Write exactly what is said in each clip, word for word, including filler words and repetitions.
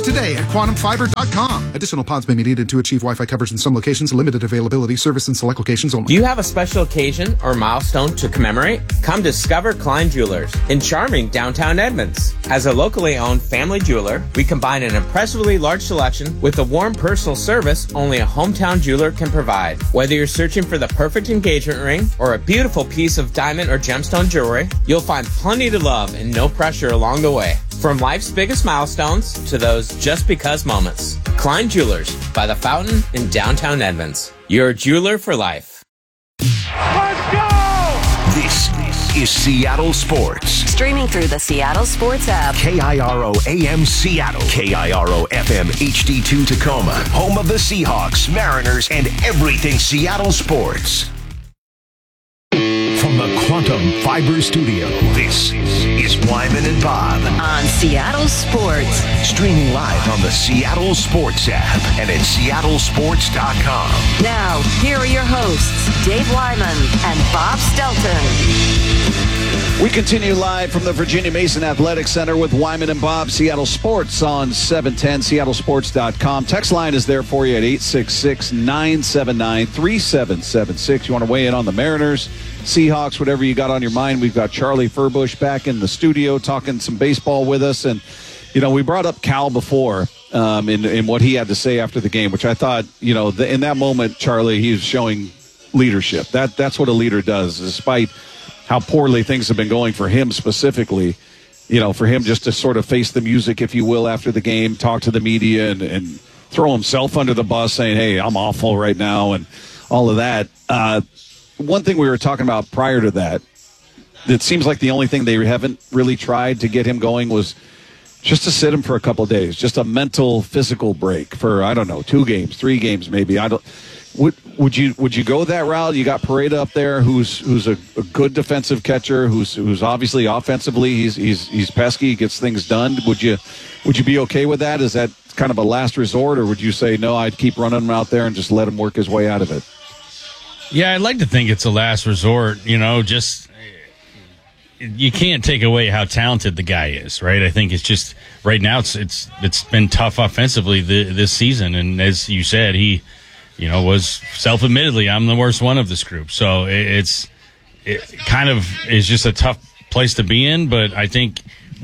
today at quantum fiber dot com. Additional pods may be needed to achieve Wi-Fi coverage in some locations. Limited availability. Service in select locations only. Do you have a special occasion or milestone to commemorate? Come discover Klein Jewelers in charming downtown Edmonds. As a locally owned family jeweler, we combine an impressively large selection with the warm personal service only a hometown jeweler can provide. Whether you're searching for the perfect engagement ring or a beautiful piece of diamond or gemstone jewelry, you'll find plenty to love and no pressure along the way. From life's biggest milestones to those just because moments. Klein Jewelers by the Fountain in downtown Edmonds. You're a jeweler for life. Let's go! This is Seattle Sports. Streaming through the Seattle Sports app. K I R O A M Seattle. K I R O F M H D two Tacoma. Home of the Seahawks, Mariners, and everything Seattle sports. From the Quantum Fiber Studio, this is Wyman and Bob. On Seattle Sports. Streaming live on the Seattle Sports app and at seattle sports dot com. Now, here are your hosts, Dave Wyman and Bob Stelton. We continue live from the Virginia Mason Athletic Center with Wyman and Bob. Seattle Sports on seven ten, seattle sports dot com. Text line is there for you at eight six six, nine seven nine, three seven seven six. You want to weigh in on the Mariners, Seahawks, whatever you got on your mind. We've got Charlie Furbush back in the studio talking some baseball with us. And, you know, we brought up Cal before um, in, in what he had to say after the game, which I thought, you know, the, in that moment, Charlie, he was showing leadership. That That's what a leader does, despite how poorly things have been going for him specifically. You know, for him just to sort of face the music, if you will, after the game, talk to the media and, and throw himself under the bus saying, hey, I'm awful right now and all of that. Uh, one thing we were talking about prior to that, it seems like the only thing they haven't really tried to get him going was just to sit him for a couple of days, just a mental, physical break for, I don't know, two games, three games maybe. I don't. Would would you would you go that route? You got Pareda up there, who's who's a, a good defensive catcher, who's who's obviously offensively he's he's he's pesky, gets things done. Would you would you be okay with that? Is that kind of a last resort, or would you say no? I'd keep running him out there and just let him work his way out of it. Yeah, I'd like to think it's a last resort. You know, just you can't take away how talented the guy is, right? I think it's just right now it's it's it's been tough offensively the, this season, and as you said, he. You know, was self-admittedly, I'm the worst one of this group. So it's it kind of is just a tough place to be in. But I think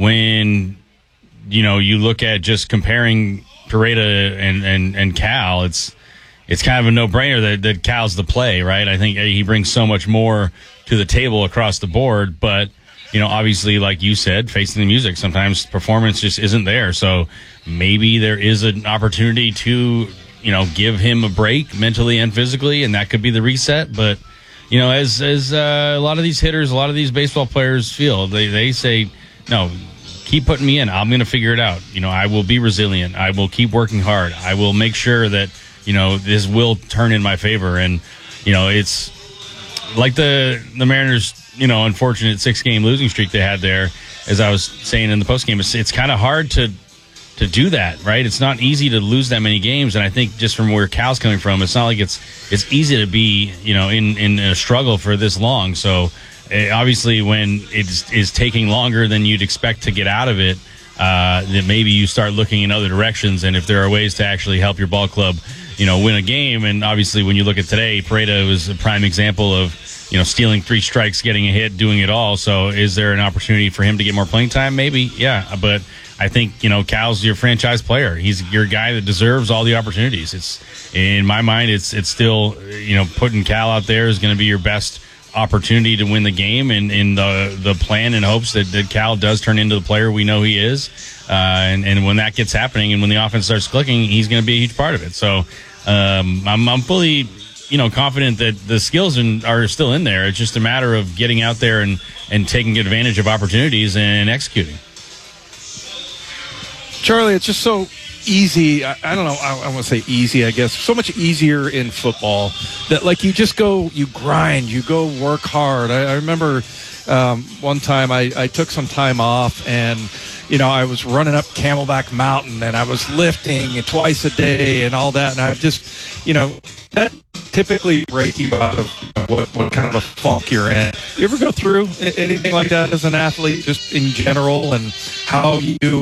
when, you know, you look at just comparing Pareda and, and, and Cal, it's it's kind of a no-brainer that, that Cal's the play, right? I think he brings so much more to the table across the board. But, you know, obviously, like you said, facing the music, sometimes performance just isn't there. So maybe there is an opportunity to – you know, give him a break mentally and physically, and that could be the reset. But, you know, as as uh, a lot of these hitters, a lot of these baseball players feel, they, they say, no, keep putting me in. I'm going to figure it out. You know, I will be resilient. I will keep working hard. I will make sure that, you know, this will turn in my favor. And, you know, it's like the, the Mariners, you know, unfortunate six-game losing streak they had there, as I was saying in the postgame, it's, it's kind of hard to to do that, right? It's not easy to lose that many games, and I think just from where Cal's coming from, it's not like it's it's easy to be, you know, in, in a struggle for this long. So uh, obviously when it is taking longer than you'd expect to get out of it, uh, then maybe you start looking in other directions, and if there are ways to actually help your ball club, you know, win a game. And obviously when you look at today, Pareda was a prime example of, you know, stealing three strikes, getting a hit, doing it all. So is there an opportunity for him to get more playing time? Maybe, yeah, but I think, you know, Cal's your franchise player. He's your guy that deserves all the opportunities. It's in my mind, it's it's still, you know, putting Cal out there is going to be your best opportunity to win the game, and in the the plan and hopes that, that Cal does turn into the player we know he is. Uh, and, and when that gets happening and when the offense starts clicking, he's going to be a huge part of it. So um, I'm, I'm fully, you know, confident that the skills in, are still in there. It's just a matter of getting out there and, and taking advantage of opportunities and executing. Charlie, it's just so easy. I, I don't know. I, I want to say easy, I guess. So much easier in football that, like, you just go, you grind, you go work hard. I, I remember um, one time I, I took some time off and, you know, I was running up Camelback Mountain and I was lifting twice a day and all that. And I just, you know, that typically break you out of what, what kind of a funk you're in. You ever go through anything like that as an athlete, just in general, and how you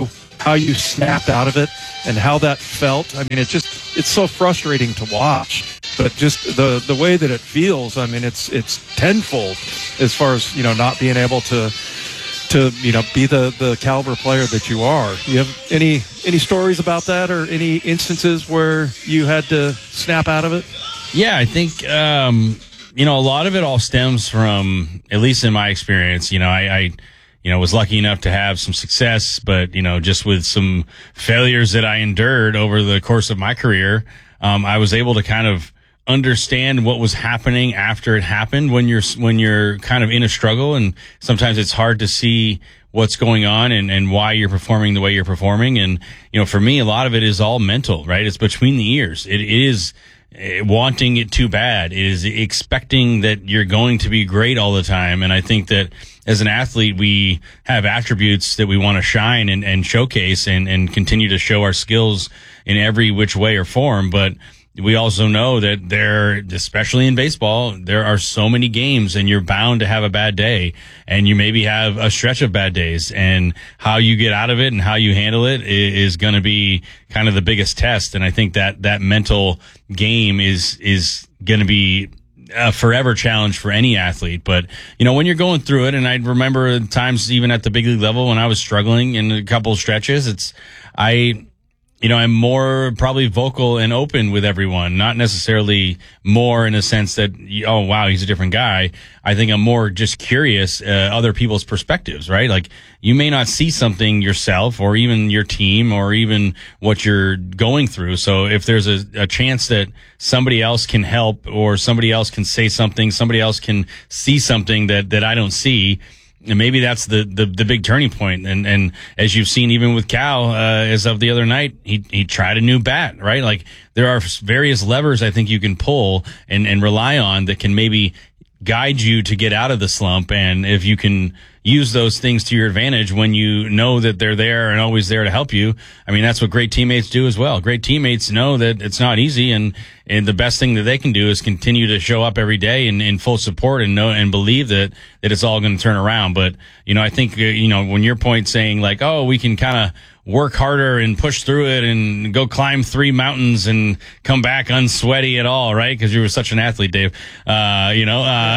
how you snapped out of it and how that felt. I mean, it just, it's so frustrating to watch, but just the, the way that it feels, I mean, it's, it's tenfold as far as, you know, not being able to, to, you know, be the, the caliber player that you are. You have any, any stories about that or any instances where you had to snap out of it? Yeah, I think, um, you know, a lot of it all stems from, at least in my experience, you know, I, I, you know, was lucky enough to have some success, but, you know, just with some failures that I endured over the course of my career, um, I was able to kind of understand what was happening after it happened when you're, when you're kind of in a struggle. And sometimes it's hard to see what's going on and, and why you're performing the way you're performing. And, you know, for me, a lot of it is all mental, right? It's between the ears. It is wanting it too bad. It is expecting that you're going to be great all the time. And I think that as an athlete, we have attributes that we want to shine and, and showcase and, and continue to show our skills in every which way or form. But we also know that there, especially in baseball, there are so many games and you're bound to have a bad day and you maybe have a stretch of bad days, and how you get out of it and how you handle it is going to be kind of the biggest test. And I think that that mental game is, is going to be a forever challenge for any athlete. But, you know, when you're going through it, and I remember times even at the big league level when I was struggling in a couple of stretches, it's, I, you know, I'm more probably vocal and open with everyone, not necessarily more in a sense that, oh, wow, he's a different guy. I think I'm more just curious, uh, other people's perspectives, right? Like, you may not see something yourself or even your team or even what you're going through. So if there's a, a chance that somebody else can help or somebody else can say something, somebody else can see something that, that I don't see, and maybe that's the, the, the big turning point. And, and as you've seen, even with Cal, uh, as of the other night, he, he tried a new bat, right? Like, there are various levers I think you can pull and, and rely on that can maybe guide you to get out of the slump. And if you can use those things to your advantage when you know that they're there and always there to help you, I mean, that's what great teammates do as well. Great teammates know that it's not easy, and, and the best thing that they can do is continue to show up every day in, in full support and know and believe that, that it's all going to turn around. But, you know, I think, you know, when your point saying like, oh, we can kind of work harder and push through it and go climb three mountains and come back unsweaty at all, right? Because you were such an athlete, Dave. Uh, you know, uh,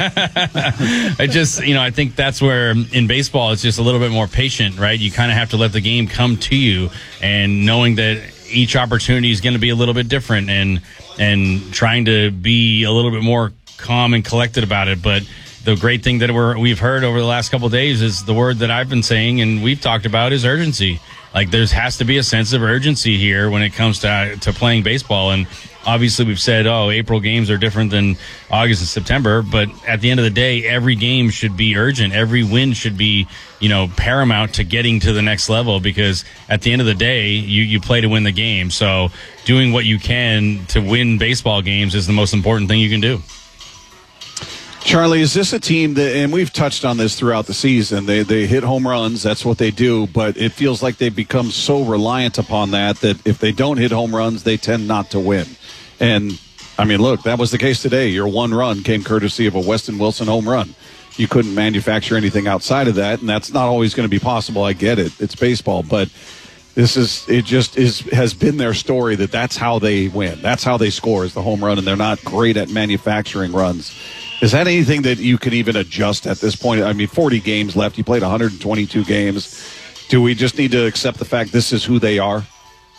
I just, you know, I think that's where in baseball it's just a little bit more patient, right? You kind of have to let the game come to you, and knowing that each opportunity is going to be a little bit different, and and trying to be a little bit more calm and collected about it. But the great thing that we're, we've heard over the last couple of days is the word that I've been saying and we've talked about is urgency. Like, there has to be a sense of urgency here when it comes to to playing baseball. And obviously we've said, oh, April games are different than August and September. But at the end of the day, every game should be urgent. Every win should be, you know, paramount to getting to the next level, because at the end of the day, you, you play to win the game. So doing what you can to win baseball games is the most important thing you can do. Charlie, is this a team that, and we've touched on this throughout the season, they they hit home runs, that's what they do, but it feels like they've become so reliant upon that that if they don't hit home runs, they tend not to win. And, I mean, look, that was the case today. Your one run came courtesy of a Weston Wilson home run. You couldn't manufacture anything outside of that, and that's not always going to be possible. I get it. It's baseball, but this is, it just is, has been their story that that's how they win. That's how they score, is the home run, and they're not great at manufacturing runs. Is that anything that you can even adjust at this point? I mean, forty games left. You played one hundred twenty-two games. Do we just need to accept the fact this is who they are?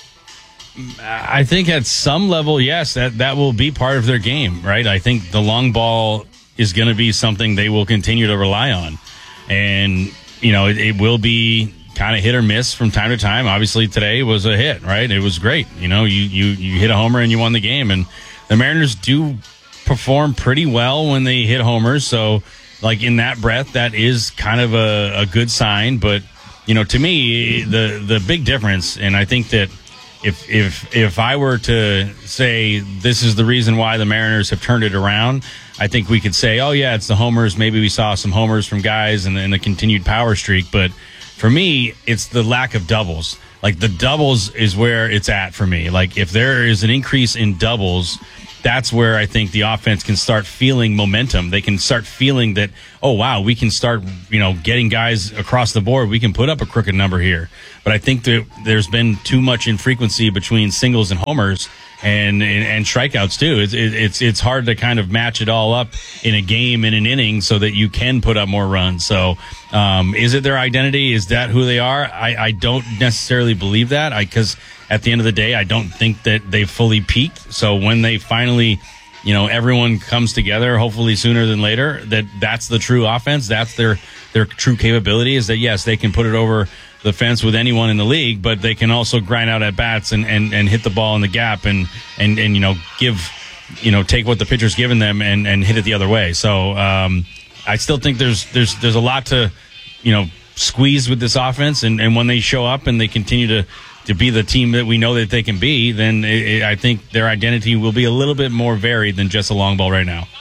I think at some level, yes, that, that will be part of their game, right? I think the long ball is going to be something they will continue to rely on. And, you know, it, it will be kind of hit or miss from time to time. Obviously, today was a hit, right? It was great. You know, you, you, you hit a homer and you won the game. And the Mariners do perform pretty well when they hit homers. So, like, in that breath, that is kind of a, a good sign. But, you know, to me, the the big difference, and I think that if if if I were to say this is the reason why the Mariners have turned it around, I think we could say, oh, yeah, it's the homers. Maybe we saw some homers from guys and, and the continued power streak. But for me, it's the lack of doubles. Like the doubles is where it's at for me. Like if there is an increase in doubles, that's where I think the offense can start feeling momentum. They can start feeling that, oh, wow, we can start, you know, getting guys across the board. We can put up a crooked number here. But I think that there's been too much infrequency between singles and homers and and, and strikeouts, too. It's, it's, it's hard to kind of match it all up in a game, in an inning, so that you can put up more runs. So um, is it their identity? Is that who they are? I, I don't necessarily believe that because at the end of the day, I don't think that they've fully peaked. So when they finally, you know, everyone comes together, hopefully sooner than later, that that's the true offense. That's their, their true capability is that, yes, they can put it over the fence with anyone in the league, but they can also grind out at bats and, and, and hit the ball in the gap and, and, and, you know, give, you know, take what the pitcher's given them and, and hit it the other way. So um, I still think there's, there's, there's a lot to, you know, squeeze with this offense. And, and when they show up and they continue to, to be the team that we know that they can be, then it, it, I think their identity will be a little bit more varied than just a long ball right now.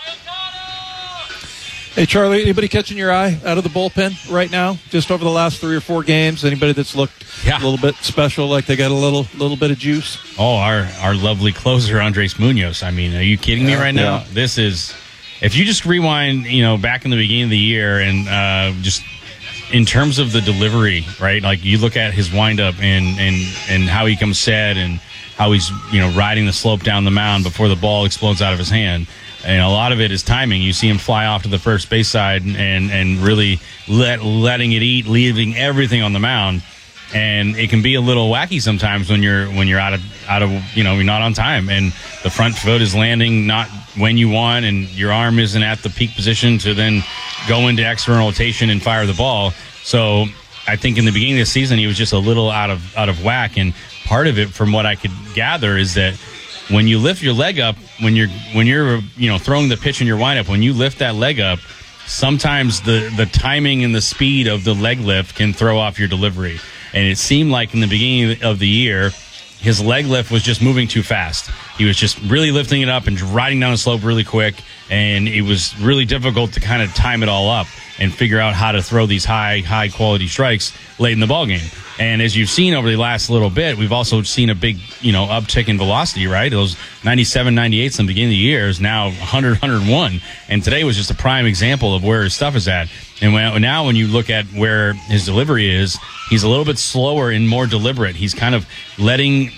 Hey, Charlie, anybody catching your eye out of the bullpen right now, just over the last three or four games? Anybody that's looked yeah. a little bit special, like they got a little little bit of juice? Oh, our, our lovely closer, Andres Munoz. I mean, are you kidding yeah, me right now? Yeah. This is, if you just rewind, you know, back in the beginning of the year and uh, just in terms of the delivery, right? Like you look at his windup and, and, and how he comes set and how he's, you know, riding the slope down the mound before the ball explodes out of his hand. And a lot of it is timing. You see him fly off to the first base side and, and really let, letting it eat, leaving everything on the mound. And it can be a little wacky sometimes when you're when you're out of out of you know, you're not on time and the front foot is landing not when you want and your arm isn't at the peak position to then go into external rotation and fire the ball. So I think in the beginning of the season he was just a little out of out of whack. And part of it, from what I could gather, is that when you lift your leg up, when you're when you're you know throwing the pitch in your windup, when you lift that leg up, sometimes the the timing and the speed of the leg lift can throw off your delivery. And it seemed like in the beginning of the year, his leg lift was just moving too fast. He was just really lifting it up and riding down the slope really quick, and it was really difficult to kind of time it all up and figure out how to throw these high, high quality strikes late in the ballgame. And as you've seen over the last little bit, we've also seen a big, you know, uptick in velocity, right? Those ninety-seven, ninety-eights in the beginning of the year is now one hundred, one hundred one. And today was just a prime example of where his stuff is at. And when, now when you look at where his delivery is, he's a little bit slower and more deliberate. He's kind of letting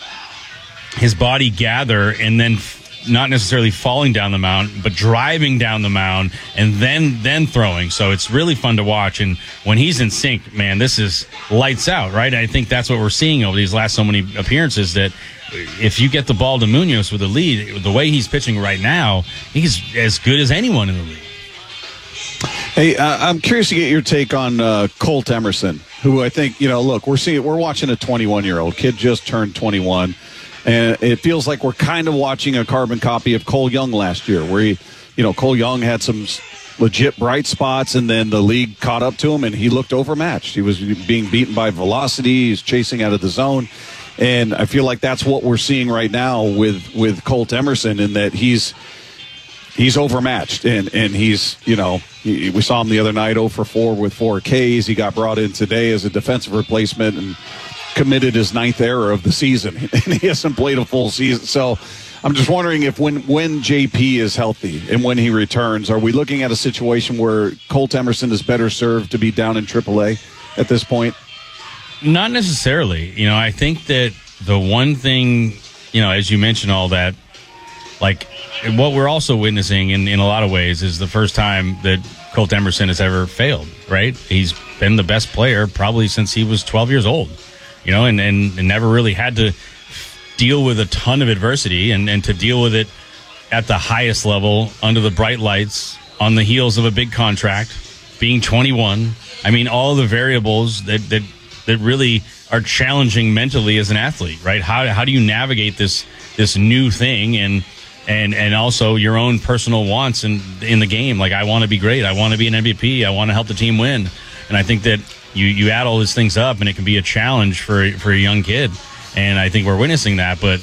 his body gather and then not necessarily falling down the mound, but driving down the mound and then then throwing. So it's really fun to watch. And when he's in sync, man, this is lights out, right? I think that's what we're seeing over these last so many appearances, that if you get the ball to Munoz with a lead, the way he's pitching right now, he's as good as anyone in the league. Hey, uh, I'm curious to get your take on uh, Colt Emerson, who I think, you know, look, we're seeing, we're watching a twenty-one-year-old kid just turned twenty-one. And it feels like we're kind of watching a carbon copy of Cole Young last year, where he, you know, Cole Young had some legit bright spots, and then the league caught up to him, and he looked overmatched. He was being beaten by velocity. He's chasing out of the zone. And I feel like that's what we're seeing right now with, with Colt Emerson, in that he's he's overmatched. And, and he's, you know, he, we saw him the other night oh for four with four Ks. He got brought in today as a defensive replacement and committed his ninth error of the season, and he hasn't played a full season. So I'm just wondering if when, when J P is healthy and when he returns, are we looking at a situation where Colt Emerson is better served to be down in triple A at this point? Not necessarily. You know, I think that the one thing, you know, as you mentioned all that, like what we're also witnessing in, in a lot of ways is the first time that Colt Emerson has ever failed, right? He's been the best player probably since he was twelve years old. You know, and, and, and never really had to deal with a ton of adversity and, and to deal with it at the highest level under the bright lights on the heels of a big contract, being twenty-one. I mean, all the variables that, that, that really are challenging mentally as an athlete, right? How, how do you navigate this, this new thing and, and, and also your own personal wants in, in the game? Like, I want to be great. I want to be an M V P. I want to help the team win. And I think that You you add all these things up, and it can be a challenge for for a young kid, and I think we're witnessing that. But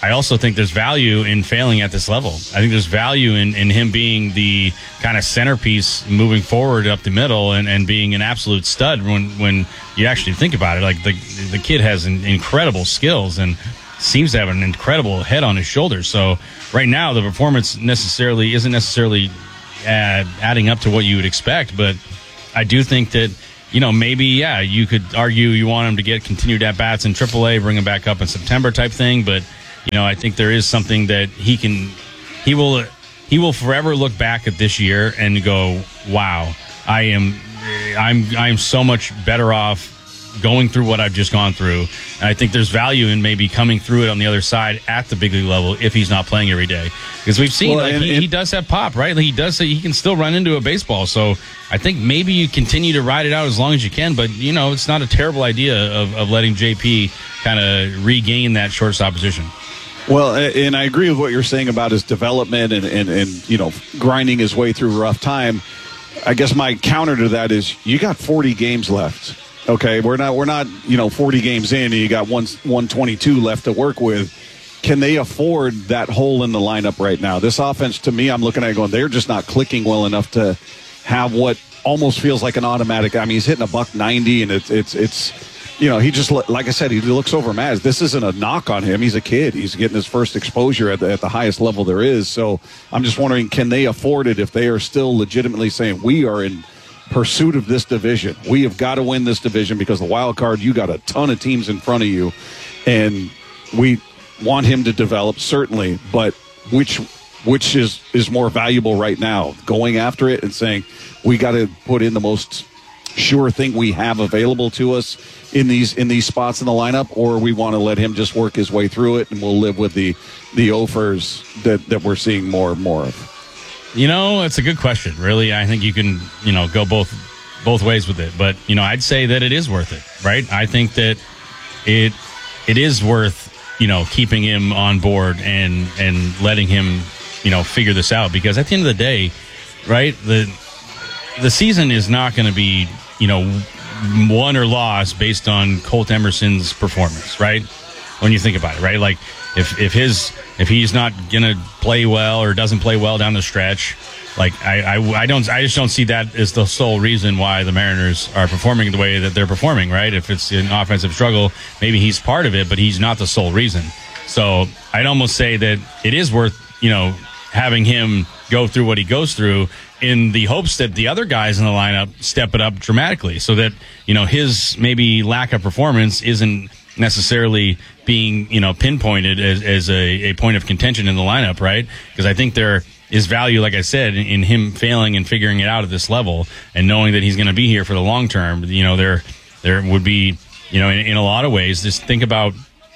I also think there's value in failing at this level. I think there's value in, in him being the kind of centerpiece moving forward up the middle and, and being an absolute stud when, when you actually think about it. Like the the kid has an incredible skills and seems to have an incredible head on his shoulders. So right now the performance necessarily isn't necessarily add, adding up to what you would expect, but I do think that, you know, maybe, yeah, you could argue you want him to get continued at-bats in triple A, bring him back up in September type thing, but you know, I think there is something that he can, he will, he will forever look back at this year and go, "Wow, I am, I'm, I'm so much better off going through what I've just gone through." And I think there's value in maybe coming through it on the other side at the big league level if he's not playing every day, because we've seen well, like and, he, and, he does have pop, right? Like he does say he can still run into a baseball. So I think maybe you continue to ride it out as long as you can, but you know, it's not a terrible idea of, of letting J P kind of regain that shortstop position. Well, and I agree with what you're saying about his development and, and, and, you know, grinding his way through a rough time. I guess my counter to that is you got forty games left. Okay, we're not, we're not, you know, forty games in and you got one, one twenty-two left to work with. Can they afford that hole in the lineup right now? This offense, to me, I'm looking at it going, they're just not clicking well enough to have what almost feels like an automatic. I mean, he's hitting a buck ninety and it's, it's, it's, you know, he just, like I said, he looks over Maz. This isn't a knock on him. He's a kid. He's getting his first exposure at the, at the highest level there is. So I'm just wondering, can they afford it if they are still legitimately saying we are in pursuit of this division? We have got to win this division because the wild card, you got a ton of teams in front of you. And we want him to develop, certainly, but which which is, is more valuable right now? Going after it and saying we got to put in the most sure thing we have available to us in these in these spots in the lineup, or we want to let him just work his way through it and we'll live with the the offers that that we're seeing more and more of? You know, it's a good question. Really, I think you can, you know, go both both ways with it. But you know, I'd say that it is worth it, right? I think that it it is worth, you know, keeping him on board and and letting him, you know, figure this out, because at the end of the day, right, the the season is not going to be, you know, won or lost based on Colt Emerson's performance, right? When you think about it, right? Like if, if his, if he's not going to play well or doesn't play well down the stretch, like I, I, I don't, I just don't see that as the sole reason why the Mariners are performing the way that they're performing, right? If it's an offensive struggle, maybe he's part of it, but he's not the sole reason. So I'd almost say that it is worth, you know, having him go through what he goes through in the hopes that the other guys in the lineup step it up dramatically, so that, you know, his maybe lack of performance isn't necessarily being, you know, pinpointed as, as a, a point of contention in the lineup, right? Because I think there is value, like I said, in, in him failing and figuring it out at this level and knowing that he's going to be here for the long term. You know, there there would be, you know, in, in a lot of ways, just think about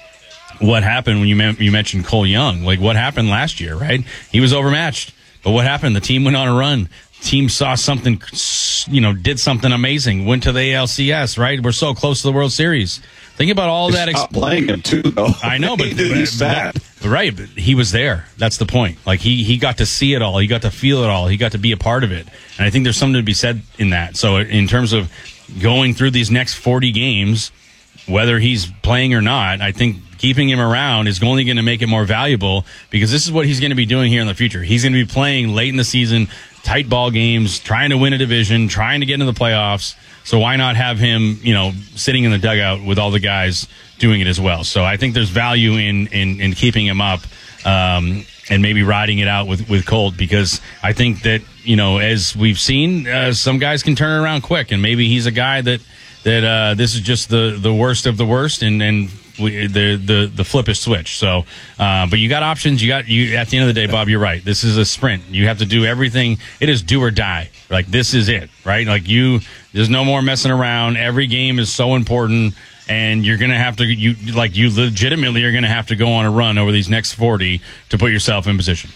what happened when you me- you mentioned Cole Young. Like what happened last year, right? He was overmatched. But what happened? The team went on a run. Team saw something, you know, did something amazing. Went to the A L C S, right? We're so close to the World Series. Think about all that. Stop playing him too, though. I know, but, he's but, but right, but he was there. That's the point. Like he he got to see it all. He got to feel it all. He got to be a part of it. And I think there's something to be said in that. So in terms of going through these next forty games, whether he's playing or not, I think keeping him around is only going to make it more valuable, because this is what he's going to be doing here in the future. He's going to be playing late in the season, tight ball games, trying to win a division, trying to get into the playoffs. So why not have him, you know, sitting in the dugout with all the guys doing it as well? So I think there's value in in, in keeping him up um, and maybe riding it out with, with Colt, because I think that, you know, as we've seen, uh, some guys can turn it around quick, and maybe he's a guy that that uh, this is just the, the worst of the worst, and and we, the the the flip is switched. So, uh, but you got options. You got you. At the end of the day, Bob, you're right. This is a sprint. You have to do everything. It is do or die. Like this is it, right? Like you, there's no more messing around. Every game is so important, and you're gonna have to you like you legitimately are gonna have to go on a run over these next forty to put yourself in position.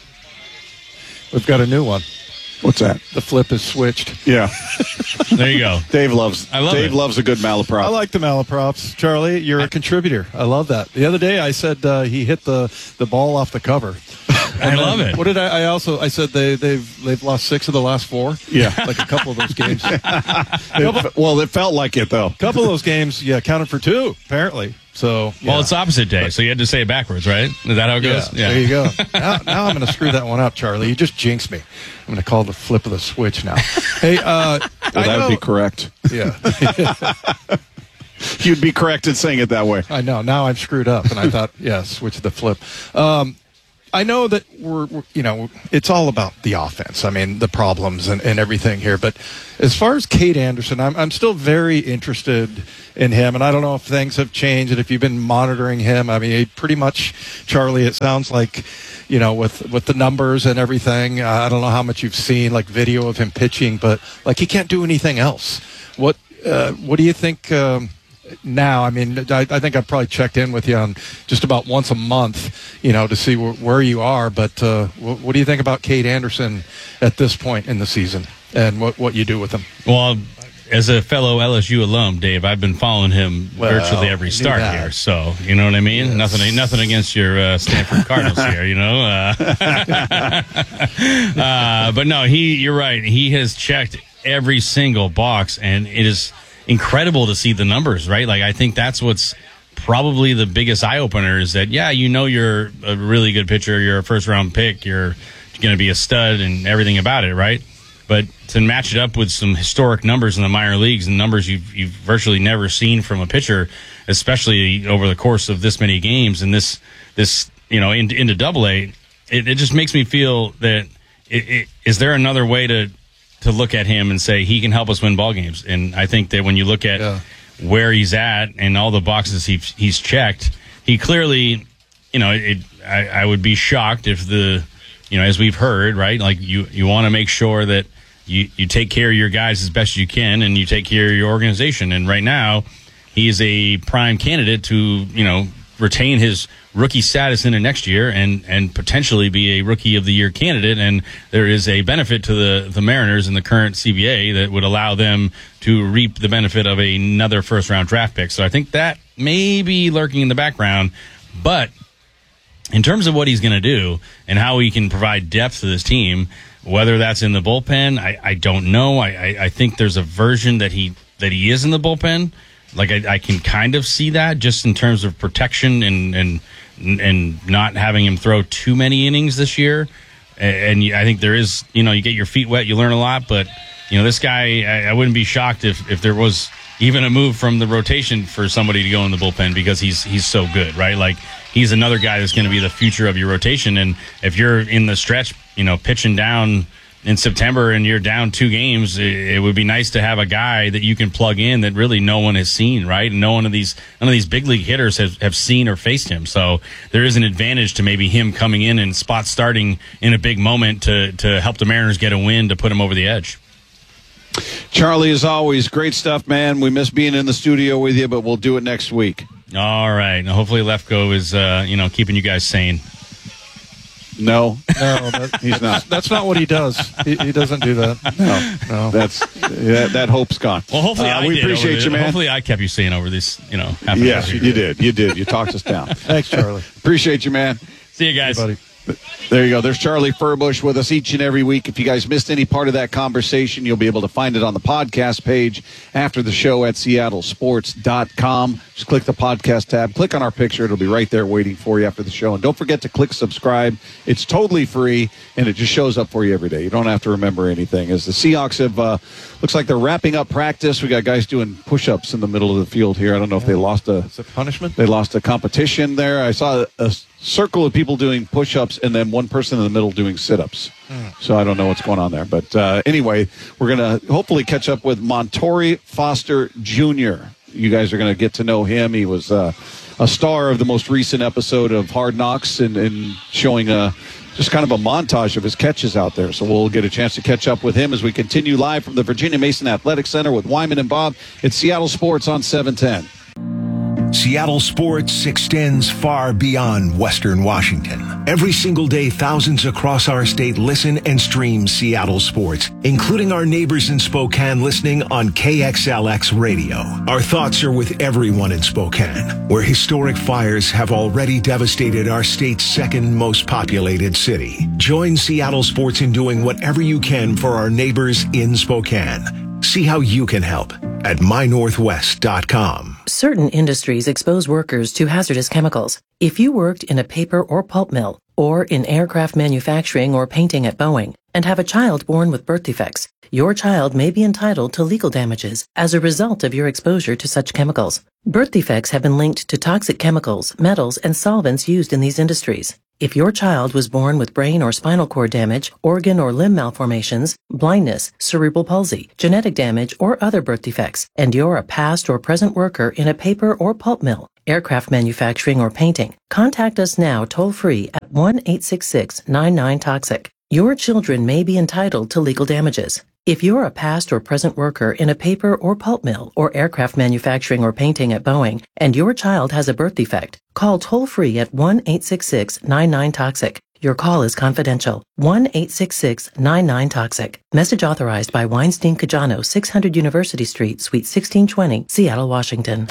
We've got a new one. What's that? The flip is switched. Yeah. There you go. Dave loves I love Dave it. loves a good malaprop. I like the malaprops. Charlie, you're a contributor. I love that. The other day I said uh, he hit the, the ball off the cover. I love it. What did I, I also? I said they they've they've lost six of the last four. Yeah, like a couple of those games. it, well, it felt like it though. A couple of those games, yeah, counted for two apparently. So yeah. Well, it's opposite day, so you had to say it backwards, right? Is that how it goes? Yeah, yeah. There you go. Now, now I'm going to screw that one up, Charlie. You just jinxed me. I'm going to call the flip of the switch now. Hey, uh, well, that know, would be correct. Yeah. You'd be correct in saying it that way. I know. Now I'm screwed up, and I thought, yeah, switch the flip. Um, I know that we're, we're, you know, it's all about the offense. I mean, the problems and, and everything here. But as far as Cade Anderson, I'm, I'm still very interested in him. And I don't know if things have changed and if you've been monitoring him. I mean, he pretty much, Charlie, it sounds like, you know, with, with the numbers and everything, uh, I don't know how much you've seen, like video of him pitching, but like he can't do anything else. What, uh, what do you think, um, now? I mean, I, I think I've probably checked in with you on just about once a month, you know, to see wh- where you are. But uh, wh- what do you think about Cade Anderson at this point in the season and what, what you do with him? Well, as a fellow L S U alum, Dave, I've been following him well, virtually every start here. So, you know what I mean? Yes. Nothing nothing against your uh, Stanford Cardinals here, you know? Uh, uh, but no, he. you're right. He has checked every single box, and it is incredible to see the numbers, right? Like, I think that's what's probably the biggest eye-opener is that, yeah, you know you're a really good pitcher, you're a first-round pick, you're going to be a stud and everything about it, right? But to match it up with some historic numbers in the minor leagues and numbers you've, you've virtually never seen from a pitcher, especially over the course of this many games and this, this you know, into, into Double A, it, it just makes me feel that it, it, is there another way to to look at him and say he can help us win ball games? And I think that when you look at yeah. where he's at and all the boxes he, he's checked, he clearly, you know, it, I, I would be shocked if the, you know, as we've heard, right, like you, you want to make sure that you, you take care of your guys as best you can and you take care of your organization. And right now, he is a prime candidate to, you know, retain his rookie status into next year and, and potentially be a Rookie of the Year candidate. And there is a benefit to the, the Mariners in the current C B A that would allow them to reap the benefit of another first-round draft pick. So I think that may be lurking in the background. But in terms of what he's going to do and how he can provide depth to this team, whether that's in the bullpen, I, I don't know. I, I, I think there's a version that he that he is in the bullpen. Like I, I can kind of see that just in terms of protection and and and not having him throw too many innings this year. And, and I think there is, you know, you get your feet wet, you learn a lot. But you know, this guy, I, I wouldn't be shocked if, if there was even a move from the rotation for somebody to go in the bullpen because he's he's so good, right? Like he's another guy that's going to be the future of your rotation. And if you're in the stretch, you know, pitching down in September and you're down two games, it, it would be nice to have a guy that you can plug in that really no one has seen, right? And no one of these, none of these big league hitters have, have seen or faced him. So there is an advantage to maybe him coming in and spot starting in a big moment to, to help the Mariners get a win to put him over the edge. Charlie, as always, great stuff, man. We miss being in the studio with you, but we'll do it next week. All right. Now, hopefully Lefko is, uh, you know, keeping you guys sane. No, no, that, he's not. That's not what he does. He, he doesn't do that. No, no. That's that, that hope's gone. Well, hopefully, uh, I we did appreciate the, you, man. Hopefully, I kept you sane over this. You know, half an yes, hour. you did. You did. You talked us down. Thanks, Charlie. Appreciate you, man. See you guys, hey, buddy. There you go. There's Charlie Furbush with us each and every week. If you guys missed any part of that conversation, you'll be able to find it on the podcast page after the show at seattle sports dot com. Just click the podcast tab. Click on our picture. It'll be right there waiting for you after the show. And don't forget to click subscribe. It's totally free, and it just shows up for you every day. You don't have to remember anything. As the Seahawks have, uh, looks like they're wrapping up practice. We got guys doing push-ups in the middle of the field here. I don't know if they lost a, it's a punishment. They lost a competition there. I saw a circle of people doing push-ups and then one person in the middle doing sit-ups. Mm. So I don't know what's going on there. But uh, anyway, we're going to hopefully catch up with Montori Foster Junior You guys are going to get to know him. He was uh, a star of the most recent episode of Hard Knocks and, and showing a, just kind of a montage of his catches out there. So we'll get a chance to catch up with him as we continue live from the Virginia Mason Athletic Center with Wyman and Bob at Seattle Sports on seven ten. Seattle sports extends far beyond Western Washington. Every single day, thousands across our state listen and stream Seattle sports, including our neighbors in Spokane listening on K X L X radio. Our thoughts are with everyone in Spokane, where historic fires have already devastated our state's second most populated city. Join Seattle sports in doing whatever you can for our neighbors in Spokane. See how you can help at my northwest dot com. Certain industries expose workers to hazardous chemicals. If you worked in a paper or pulp mill, or in aircraft manufacturing or painting at Boeing, and have a child born with birth defects, your child may be entitled to legal damages as a result of your exposure to such chemicals. Birth defects have been linked to toxic chemicals, metals, and solvents used in these industries. If your child was born with brain or spinal cord damage, organ or limb malformations, blindness, cerebral palsy, genetic damage, or other birth defects, and you're a past or present worker in a paper or pulp mill, aircraft manufacturing, or painting, contact us now toll-free at one eight six six, nine nine, toxic. Your children may be entitled to legal damages. If you're a past or present worker in a paper or pulp mill or aircraft manufacturing or painting at Boeing, and your child has a birth defect, call toll-free at one eight six six, nine nine, toxic. Your call is confidential. one eight six six, nine nine, toxic. Message authorized by Weinstein Cajano, six hundred University Street, Suite sixteen twenty, Seattle, Washington.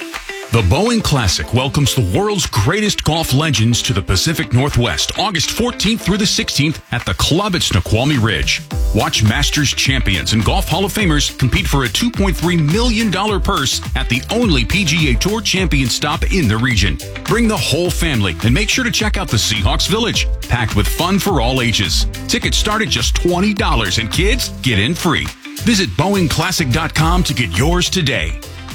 The Boeing Classic welcomes the world's greatest golf legends to the Pacific Northwest, August fourteenth through the sixteenth at the club at Snoqualmie Ridge. Watch Masters champions and Golf Hall of Famers compete for a two point three million dollars purse at the only P G A Tour champion stop in the region. Bring the whole family and make sure to check out the Seahawks Village, packed with fun for all ages. Tickets start at just twenty dollars and kids get in free. Visit Boeing Classic dot com to get yours today.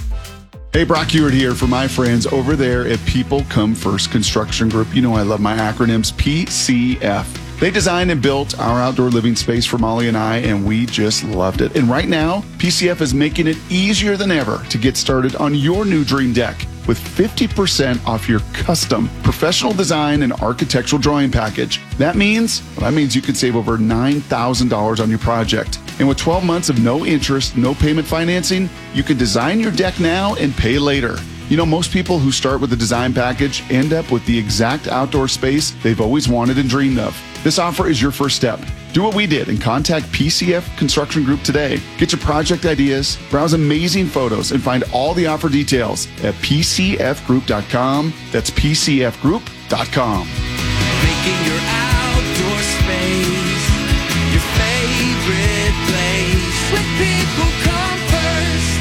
Hey, Brock Hewitt here for my friends over there at People Come First Construction Group. You know I love my acronyms, P C F. They designed and built our outdoor living space for Molly and I, and we just loved it. And right now, P C F is making it easier than ever to get started on your new dream deck with fifty percent off your custom professional design and architectural drawing package. That means, well, that means you could save over nine thousand dollars on your project. And with twelve months of no interest, no payment financing, you can design your deck now and pay later. You know, most people who start with a design package end up with the exact outdoor space they've always wanted and dreamed of. This offer is your first step. Do what we did and contact P C F Construction Group today. Get your project ideas, browse amazing photos, and find all the offer details at P C F group dot com. That's P C F group dot com. Making your outdoor space your favorite place. With People Come First.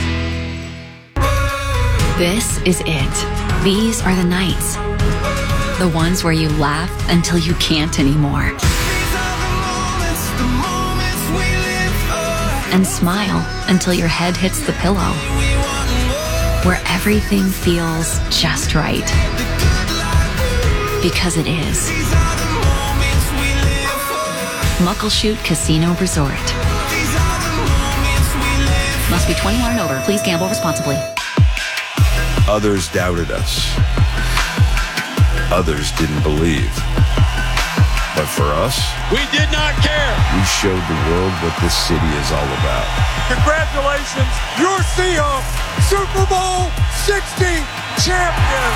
This is it. These are the nights. The ones where you laugh until you can't anymore. And smile until your head hits the pillow. Where everything feels just right. Because it is. Muckleshoot Casino Resort. Must be twenty-one and over. Please gamble responsibly. Others doubted us. Others didn't believe. But for us, we did not care. We showed the world what this city is all about. Congratulations, your Seahawks Super Bowl sixty champion.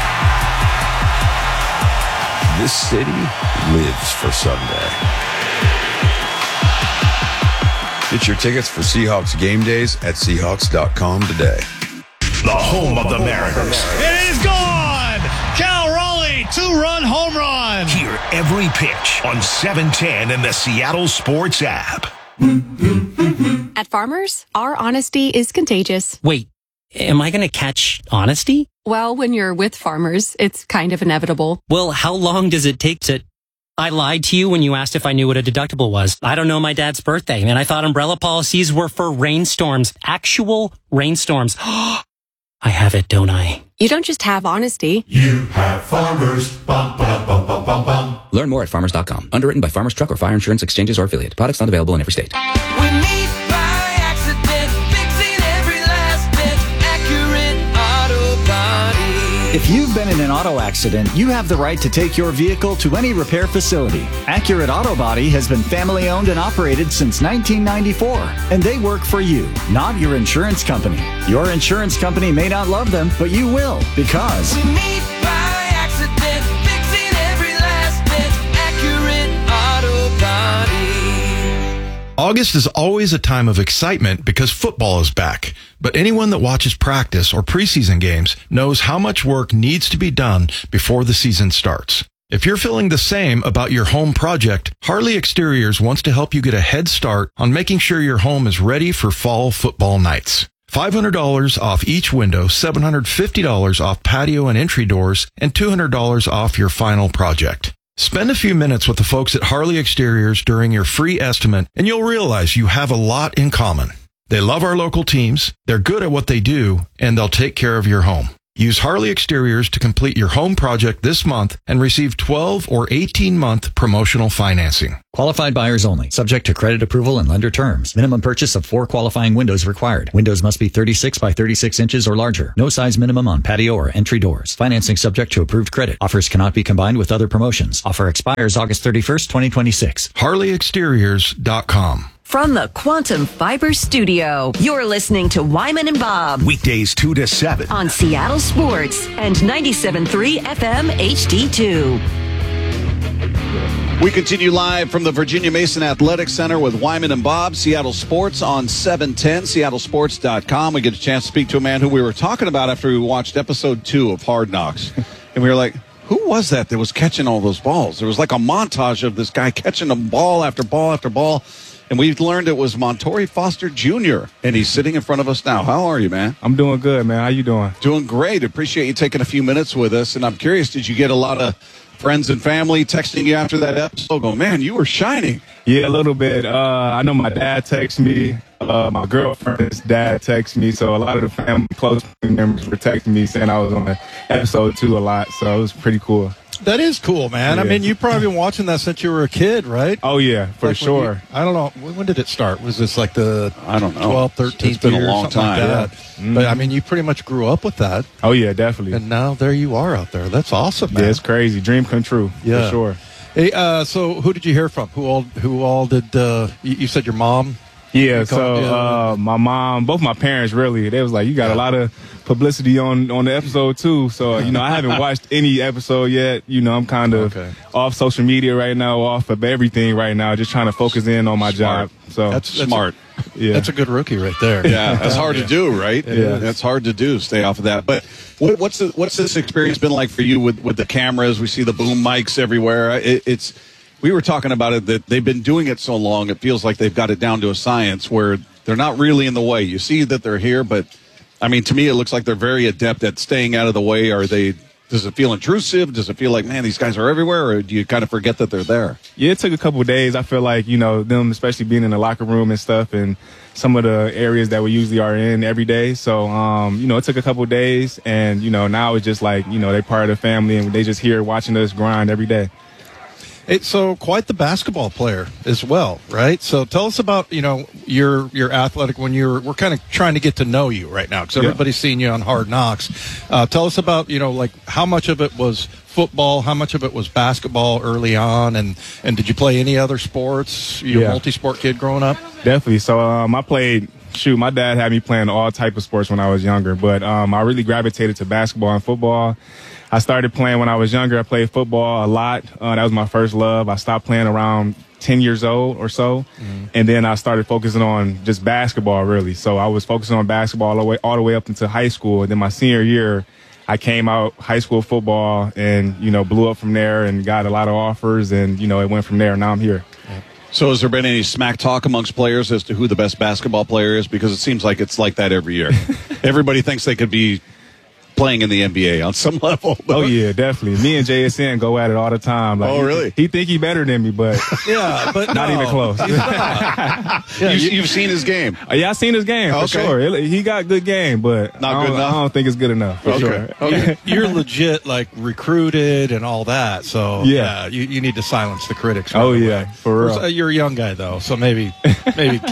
This city lives for Sunday. Get your tickets for Seahawks game days at Seahawks dot com today. The home of the Mariners. It is gone! Cal Raleigh, two-run home run. Hear every pitch on seven ten and the Seattle Sports app. At Farmers, our honesty is contagious. Wait, am I going to catch honesty? Well, when you're with Farmers, it's kind of inevitable. Well, how long does it take to... I lied to you when you asked if I knew what a deductible was. I don't know my dad's birthday, and I thought umbrella policies were for rainstorms. Actual rainstorms. I have it, don't I? You don't just have honesty. You have Farmers. Bum, bum, bum, bum, bum, bum. Learn more at farmers dot com. Underwritten by Farmers Truck or Fire Insurance Exchanges or Affiliate. Products not available in every state. We meet by accident, fixing every last bit. Accurate Auto Body. If you've been in an auto accident, you have the right to take your vehicle to any repair facility. Accurate Auto Body has been family owned and operated since nineteen ninety-four, and they work for you, not your insurance company. Your insurance company may not love them, but you will, because We meet by accident, fixing every last bit. Accurate Auto Body. August is always a time of excitement because football is back. But anyone that watches practice or preseason games knows how much work needs to be done before the season starts. If you're feeling the same about your home project, Harley Exteriors wants to help you get a head start on making sure your home is ready for fall football nights. five hundred dollars off each window, seven hundred fifty dollars off patio and entry doors, and two hundred dollars off your final project. Spend a few minutes with the folks at Harley Exteriors during your free estimate, and you'll realize you have a lot in common. They love our local teams, they're good at what they do, and they'll take care of your home. Use Harley Exteriors to complete your home project this month and receive twelve or eighteen month promotional financing. qualified buyers only, subject to credit approval and lender terms. Minimum purchase of four qualifying windows required. Windows must be thirty-six by thirty-six inches or larger. No size minimum on patio or entry doors. Financing subject to approved credit. Offers cannot be combined with other promotions. Offer expires August thirty-first, twenty twenty-six. Harley Exteriors dot com. From the Quantum Fiber Studio, you're listening to Wyman and Bob Weekdays two to seven. on Seattle Sports and ninety-seven point three F M H D two. We continue live from the Virginia Mason Athletic Center with Wyman and Bob, Seattle Sports on seven ten, seattle sports dot com. We get a chance to speak to a man who we were talking about after we watched episode two of Hard Knocks. And we were like, who was that that was catching all those balls? There was like a montage of this guy catching a ball after ball after ball. And we've learned it was Montori Foster Junior And he's sitting in front of us now. How are you, man? I'm doing good, man. How you doing? Doing great. Appreciate you taking a few minutes with us. And I'm curious, did you get a lot of friends and family texting you after that episode? Go, man, you were shining. Yeah, a little bit. Uh, I know my dad texted me. Uh, my girlfriend's dad texted me. So a lot of the family, close family members were texting me saying I was on the episode two a lot. So it was pretty cool. That is cool, man. Yeah. I mean, you've probably been watching that since you were a kid, right? Oh, yeah, for Like when sure. you- I don't know. When when did it start? Was this like the I don't know. twelve, thirteen It's been a year, long something like time. that? Yeah. But I mean, you pretty much grew up with that. Oh, yeah, definitely. And now there you are out there. That's awesome, man. Yeah, it's crazy. Dream come true, Yeah. for sure. Hey, uh, so who did you hear from? Who all? Who all did? Uh, you, you said your mom. Yeah, You so called- yeah. uh, my mom, both my parents, really, they was like, you got a lot of publicity on on the episode too. So you know, I haven't watched any episode yet. You know, I'm kind of Okay. off social media right now, off of everything right now, just trying to focus in on my Smart. job. So That's, that's Smart. A, yeah, That's a good rookie right there. Yeah, that's hard to do, right? is. That's hard to do. Stay off of that. But what, what's the, what's this experience been like for you with, with the cameras? We see the boom mics everywhere. It, it's we were talking about it that they've been doing it so long. It feels like they've got it down to a science where they're not really in the way. You see that they're here, but I mean, to me, it looks like they're very adept at staying out of the way. Are they? Does it feel intrusive? Does it feel like, man, these guys are everywhere, or do you kind of forget that they're there? yeah. It took a couple of days. I feel like you know them, especially being in the locker room and stuff, and some of the areas that we usually are in every day. So um, you know, it took a couple of days, and you know, now it's just like you know they're part of the family, and they just here watching us grind every day. It's so quite the basketball player as well, right? So tell us about, you know, your your athletic when you're we're kind of trying to get to know you right now because Yeah. everybody's seen you on Hard Knocks. Uh, tell us about, you know, like how much of it was football, how much of it was basketball early on, and and did you play any other sports? You're Yeah. a multi-sport kid growing up? Definitely. So um, I played, shoot, my dad had me playing all type of sports when I was younger, but um, I really gravitated to basketball and football. I started playing when I was younger. I played football a lot. Uh, that was my first love. I stopped playing around ten years old or so, Mm-hmm. and then I started focusing on just basketball, really. So I was focusing on basketball all the way, all the way up into high school. And then my senior year, I came out high school football and, you know, blew up from there and got a lot of offers, and, you know, it went from there. Now I'm here. So has there been any smack talk amongst players as to who the best basketball player is? Because it seems like it's like that every year. Everybody thinks they could be playing in the N B A on some level. Oh yeah, definitely. Me and J S N go at it all the time. Like, Oh, really? He, he think he better than me, but Yeah, but not no, even close. he's not. you, you've seen his game. Uh, yeah, I seen his game for Okay. sure. It- he got good game, but Not I good don't, enough? I don't think it's good enough for Okay. sure. Okay. You're legit, like, recruited and all that. So, Yeah. yeah, you, you need to silence the critics. Oh right yeah, away. for Of course, real. uh, You're a young guy, though, so maybe maybe keep it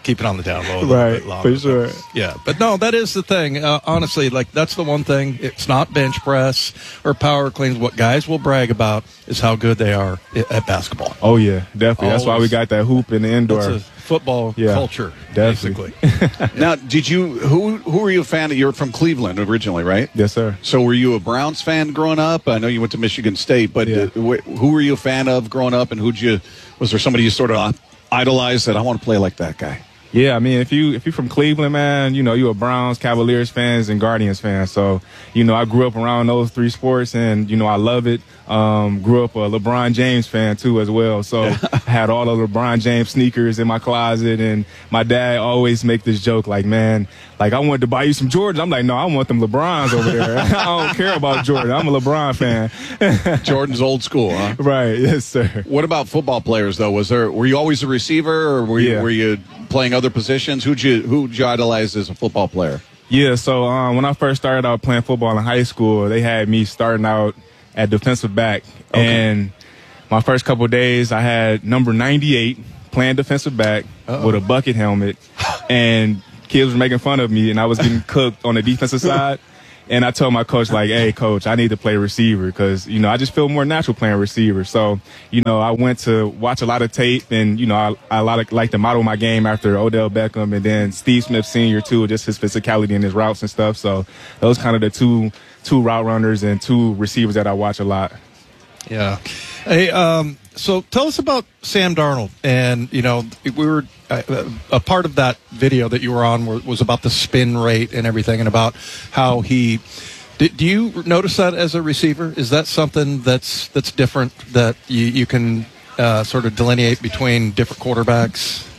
keep it on the down low a little Right, bit longer. for sure. Yeah, but no, that is the thing. Uh, honestly, like that's the one thing. It's not bench press or power cleans. What guys will brag about is how good they are at basketball. Oh yeah, definitely. That's why we Always. got that hoop in the indoor. It's a football Yeah, culture, definitely. basically. Now, did you who who were you a fan of? You're from Cleveland originally, right? Yes, sir. So, were you a Browns fan growing up? I know you went to Michigan State, but Yeah. uh, wh- who were you a fan of growing up? And who'd you was there somebody you sort of idolized that I want to play like that guy? Yeah, I mean, if you if you're from Cleveland, man, you know you're a Browns, Cavaliers fans, and Guardians fans. So, you know, I grew up around those three sports, and you know I love it. Um, grew up a LeBron James fan too, as well. So, I had all the LeBron James sneakers in my closet, and my dad always make this joke like, "Man, like I wanted to buy you some Jordans." I'm like, "No, I want them LeBrons over there. I don't care about Jordan. I'm a LeBron fan." Jordan's old school, huh? Right. Yes, sir. What about football players though? Was there were you always a receiver, or were you Yeah. were you playing other positions? Who'd you who'd you idolize as a football player? Yeah, so um, when I first started out playing football in high school, they had me starting out at defensive back. Okay. And my first couple of days, I had number ninety-eight playing defensive back Uh-oh. with a bucket helmet. And kids were making fun of me, and I was getting cooked on the defensive side. And I told my coach, like, hey, coach, I need to play receiver because, you know, I just feel more natural playing receiver. So, you know, I went to watch a lot of tape and, you know, I, I a lot of, like to model my game after Odell Beckham and then Steve Smith Senior too, just his physicality and his routes and stuff. So those kind of the two two route runners and two receivers that I watch a lot. Yeah. Hey, um, so tell us about Sam Darnold. And, you know, we were uh, a part of that video that you were on was about the spin rate and everything and about how he do, do you notice that as a receiver? Is that something that's that's different that you, you can uh, sort of delineate between different quarterbacks?